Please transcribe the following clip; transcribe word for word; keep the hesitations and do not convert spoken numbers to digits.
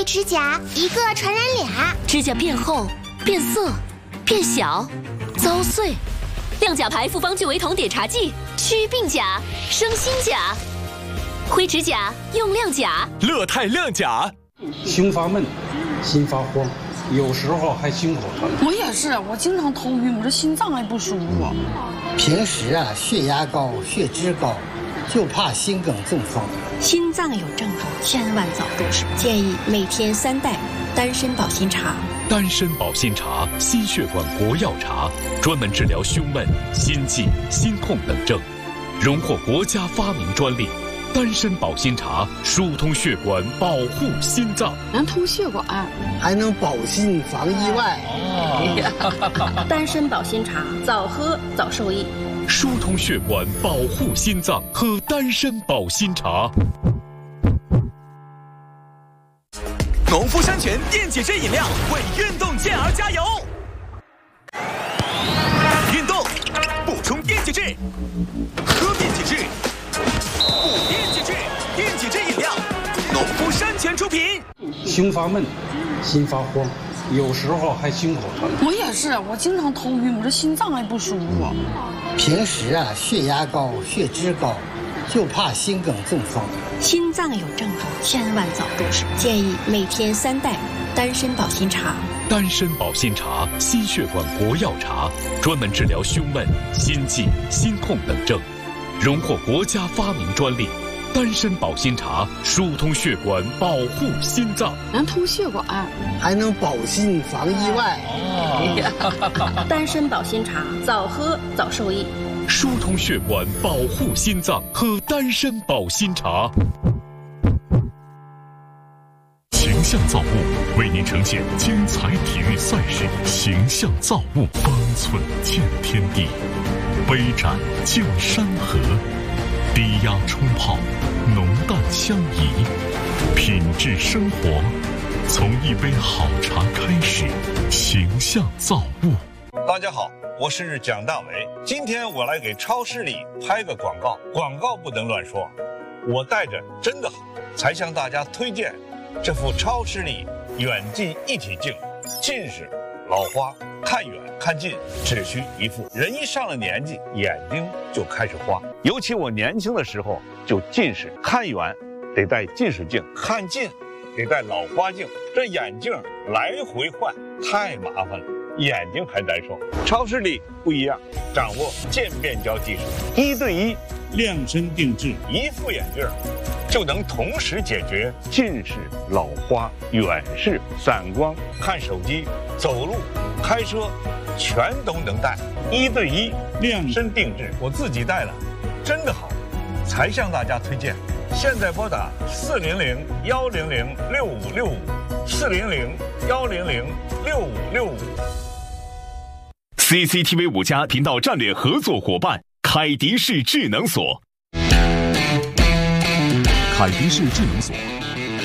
灰指甲一个传染俩， 指甲变厚、变色、变小、遭碎。亮甲牌复方聚维酮碘茶剂，祛病甲，生新甲。灰指甲用亮甲， 乐泰亮甲。 胸发闷，心发慌，有时候还心口疼。 我也是，我经常头晕，我这心脏还不舒服。 平时啊，血压高、血脂高，就怕心梗中风。 心脏有症状，千万早重视。建议每天三袋丹参保心茶。 丹参保心茶，心血管活药茶，专门治疗胸闷、心悸、心痛等症，荣获国家发明专利。丹参保心茶疏通血管，保护心脏， 能通血管， 还能保心防意外。 哦、丹参保心茶，早喝早受益。 疏通血管，保护心脏，喝丹参保心茶。 农夫山泉电解质饮料为运动健儿加油！运动补充电解质，喝电解质，补电解质，电解质饮料，农夫山泉出品。 胸发闷，心发慌，有时候还心口疼。 我也是，我经常头晕，我这心脏还不舒服。 平时啊，血压高、血脂高，就怕心梗中风。 心脏有症状，千万早重视。建议每天三袋丹参保心茶。 丹参保心茶，心血管活药茶，专门治疗胸闷、心悸、心痛等症，荣获国家发明专利。丹参保心茶疏通血管，保护心脏， 能通血管， 还能保心防意外。 哦、丹参保心茶，早喝早受益。 疏通血管，保护心脏，喝丹参保心茶。形象造物为您呈现精彩体育赛事，形象造物，方寸见天地，杯盏见山河，低压冲泡，浓淡相宜，品质生活，从一杯好茶开始。形象造物。 大家好，我是蒋大为。今天我来给超视力拍个广告，广告不能乱说。我戴着真的好，才向大家推荐这副超视力远近一体镜。近视、老花、看远看近只需一副。人一上了年纪，眼睛就开始花。尤其我年轻的时候就近视，看远得戴近视镜，看近得戴老花镜，这眼镜来回换太麻烦了，眼睛还难受。超视力不一样，掌握渐变焦技术，一对一量身定制，一副眼镜就能同时解决近视、老花、远视、散光、看手机、走路、开车，全都能戴。一对一量身定制，我自己戴了，真的好，才向大家推荐。现在拨打四零零幺零零六五六五，四零零幺零零六五六五。 C C T V 五家频道战略合作伙伴凯迪仕智能锁。 凯迪仕智能锁